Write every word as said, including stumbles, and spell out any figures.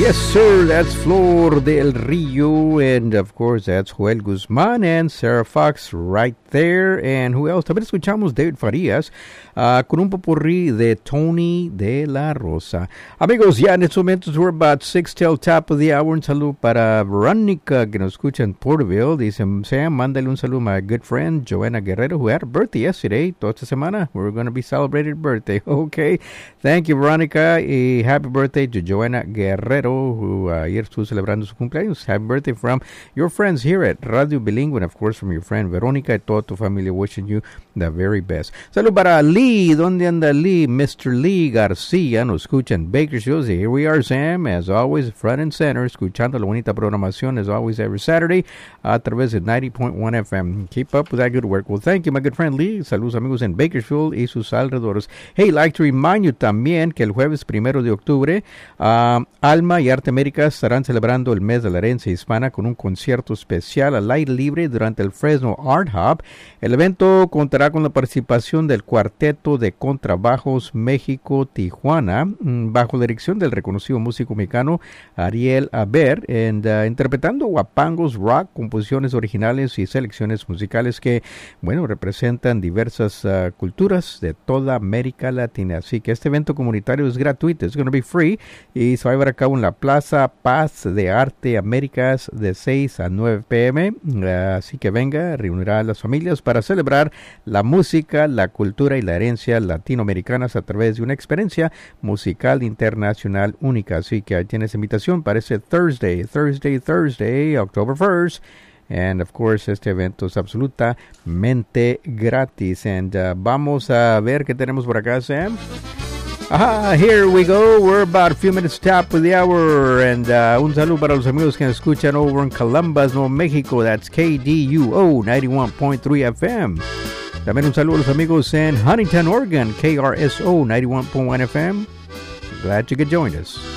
Yes, sir, that's Flor del Rio, and of course that's Joel Guzman and Sarah Fox right there. And who else? También escuchamos David Farías uh, con un popurrí de Tony de la Rosa. Amigos, ya en estos momentos we're about six till top of the hour. Un saludo para Veronica que nos escucha en Porterville. Dice, Sam, mándale un saludo a my good friend Joanna Guerrero, who had a birthday yesterday. Toda esta semana we're going to be celebrating birthday. Okay, thank you, Veronica, y happy birthday to Joanna Guerrero, who uh, ayer estuvo celebrando su cumpleaños. Happy birthday from your friends here at Radio Bilingüe, and of course from your friend Veronica y toda tu familia, wishing you the very best. Salud para Lee. ¿Dónde anda Lee? mister Lee García nos escucha en Bakersfield. Here we are, Sam, as always, front and center, escuchando la bonita programación, as always, every Saturday, a través de ninety point one F M. Keep up with that good work. Well, thank you, my good friend Lee. Saludos, amigos, en Bakersfield y sus alrededores. Hey, like to remind you también que el jueves primero de octubre, uh, Alma y Arte América estarán celebrando el mes de la herencia hispana con un concierto especial al aire libre durante el Fresno Art Hub. El evento contará con la participación del Cuarteto de Contrabajos México Tijuana, bajo la dirección del reconocido músico mexicano Ariel Aber, and, uh, interpretando guapangos, rock, composiciones originales y selecciones musicales que, bueno, representan diversas uh, culturas de toda América Latina. Así que este evento comunitario es gratuito, es going to be free, y se va a llevar a cabo en la Plaza Paz de Arte Américas de seis a nueve p m Uh, así que venga, reunirá a las familias para celebrar la música, la cultura y la herencia latinoamericanas a través de una experiencia musical internacional única. Así que ahí tienes invitación para ese Thursday, Thursday, Thursday, October first. And of course, este evento es absolutamente gratis. And uh, vamos a ver qué tenemos por acá, Sam. Ah, here we go. We're about a few minutes top of the hour. And uh, un saludo para los amigos que nos escuchan over in Columbus, Nuevo México. That's K D U O ninety-one point three F M. También un saludo a los amigos en Huntington, Oregon, K R S O ninety-one point one F M. Glad you could join us.